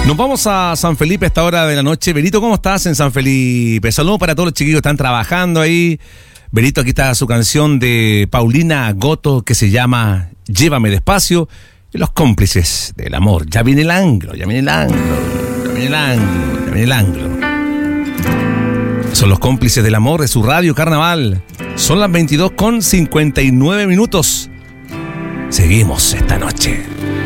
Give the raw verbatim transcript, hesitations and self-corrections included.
Nos vamos a San Felipe a esta hora de la noche. Benito, ¿cómo estás en San Felipe? Saludos para todos los chiquillos que están trabajando ahí. Benito, aquí está su canción de Paulina Goto que se llama Llévame despacio. Y los cómplices del amor. Ya viene el anglo, ya viene el anglo, ya viene el anglo, ya viene el anglo. Son los cómplices del amor de su radio Carnaval. Son las veintidós con cincuenta y nueve minutos. Seguimos esta noche.